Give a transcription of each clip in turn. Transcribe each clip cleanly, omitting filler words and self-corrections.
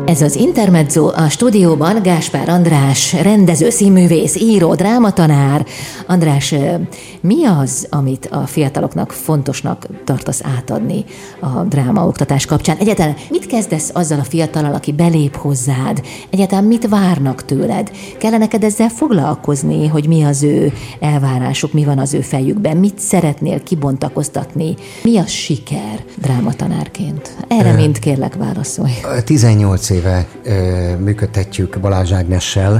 Ez az Intermezzo, a stúdióban Gáspár András, rendező, színművész, író, drámatanár. András, mi az, amit a fiataloknak fontosnak tartasz átadni a drámaoktatás kapcsán? Egyáltalán mit kezdesz azzal a fiatallal, aki belép hozzád? Egyáltalán mit várnak tőled? Kellene neked ezzel foglalkozni, hogy mi az ő elvárásuk, mi van az ő fejükben? Mit szeretnél kibontakoztatni? Mi a siker drámatanárként? Erre mind kérlek válaszolj. 18 éve működtetjük Balázs Ágnessel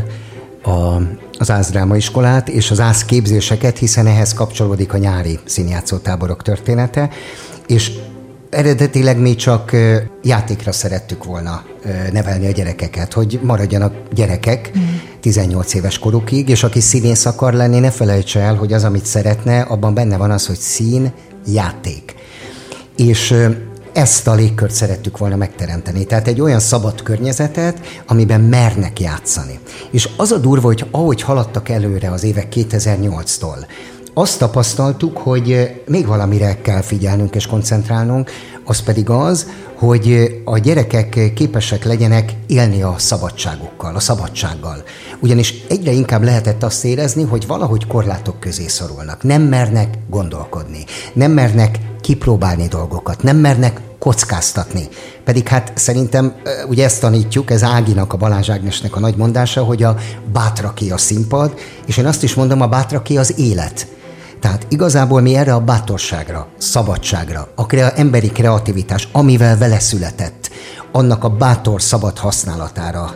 az ÁSZ drámaiskolát és az ÁSZ képzéseket, hiszen ehhez kapcsolódik a nyári színjátszótáborok története, és eredetileg mi csak játékra szerettük volna nevelni a gyerekeket, hogy maradjanak gyerekek 18 éves korukig, és aki színész akar lenni, ne felejtse el, hogy az, amit szeretne, abban benne van az, hogy szín, játék. És ezt a légkört szerettük volna megteremteni. Tehát egy olyan szabad környezetet, amiben mernek játszani. És az a durva, hogy ahogy haladtak előre az évek 2008-tól, azt tapasztaltuk, hogy még valamire kell figyelnünk és koncentrálnunk, az pedig az, hogy a gyerekek képesek legyenek élni a szabadságukkal, a szabadsággal. Ugyanis egyre inkább lehetett azt érezni, hogy valahogy korlátok közé szorulnak. Nem mernek gondolkodni, nem mernek kipróbálni dolgokat, nem mernek kockáztatni. Pedig hát szerintem, ugye ezt tanítjuk, ez Áginak, a Balázs Ágnesnek a nagy mondása, hogy a bátraké a színpad, és én azt is mondom, a bátraké az élet. Tehát igazából mi erre a bátorságra, szabadságra, emberi kreativitás, amivel vele született, annak a bátor, szabad használatára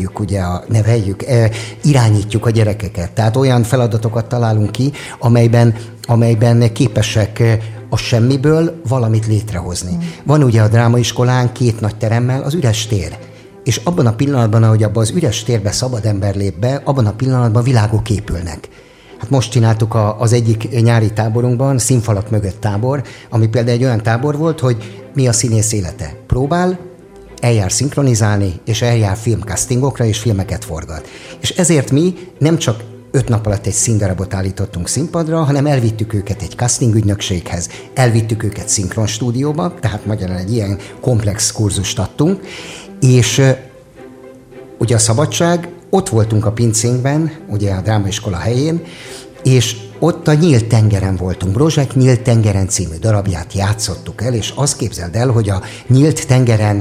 irányítjuk a gyerekeket. Tehát olyan feladatokat találunk ki, amelyben képesek a semmiből valamit létrehozni. Van ugye a drámaiskolán 2 nagy teremmel az üres tér. És abban a pillanatban, ahogy abban az üres térbe szabad ember lép be, abban a pillanatban világok épülnek. Hát most csináltuk az egyik nyári táborunkban, Színfalak mögött tábor, ami például egy olyan tábor volt, hogy mi a színész élete. Próbál, eljár szinkronizálni, és eljár filmcastingokra, és filmeket forgat. És ezért mi nem csak 5 nap alatt egy színdarabot állítottunk színpadra, hanem elvittük őket egy casting ügynökséghez, elvittük őket szinkronstúdióba, tehát magyarán egy ilyen komplex kurzust adtunk, és ugye a szabadság, ott voltunk a pincénkben, ugye a drámaiskola helyén, és ott a Nyílt tengeren voltunk. Brozsek Nyílt tengeren című darabját játszottuk el, és azt képzeld el, hogy a Nyílt tengeren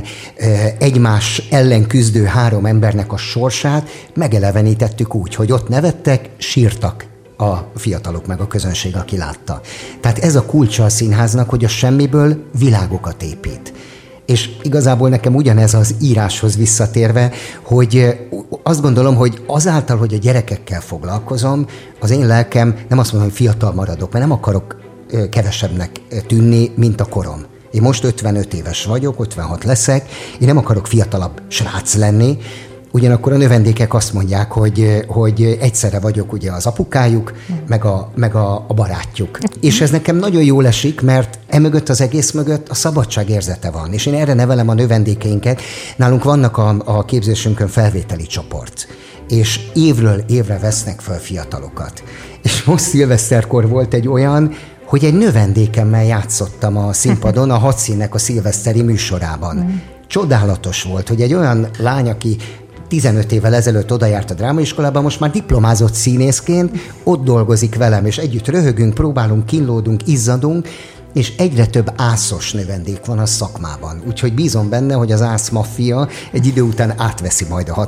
egymás ellen küzdő 3 embernek a sorsát megelevenítettük úgy, hogy ott nevettek, sírtak a fiatalok meg a közönség, aki látta. Tehát ez a kulcsa a színháznak, hogy a semmiből világokat épít. És igazából nekem ugyanez az íráshoz visszatérve, hogy azt gondolom, hogy azáltal, hogy a gyerekekkel foglalkozom, az én lelkem, nem azt mondom, hogy fiatal maradok, mert nem akarok kevesebbnek tűnni, mint a korom. Én most 55 éves vagyok, 56 leszek, én nem akarok fiatalabb srác lenni, ugyanakkor a növendékek azt mondják, hogy egyszerre vagyok ugye az apukájuk, meg a barátjuk. És ez nekem nagyon jól esik, mert emögött az egész mögött a szabadság érzete van. És én erre nevelem a növendékeinket. Nálunk vannak a képzésünkön felvételi csoport, és évről évre vesznek fel fiatalokat. És most szilveszterkor volt egy olyan, hogy egy növendékemmel játszottam a színpadon a 6 színnek a szilveszteri műsorában. Csodálatos volt, hogy egy olyan lány, aki 15 évvel ezelőtt odajárt a drámaiskolába, most már diplomázott színészként, ott dolgozik velem, és együtt röhögünk, próbálunk, kínlódunk, izzadunk, és egyre több ászos növendék van a szakmában. Úgyhogy bízom benne, hogy az ász maffia egy idő után átveszi majd a